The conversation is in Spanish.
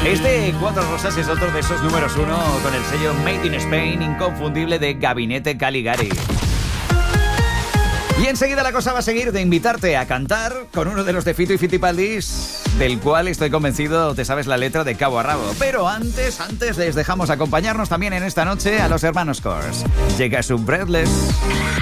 Este Cuatro Rosas es otro de esos números uno con el sello Made in Spain inconfundible de Gabinete Caligari. Y enseguida la cosa va a seguir de invitarte a cantar con uno de los de Fito y Fitipaldis, del cual estoy convencido te sabes la letra de cabo a rabo. Pero antes les dejamos acompañarnos también en esta noche a los hermanos Kors. Llega su Breathless.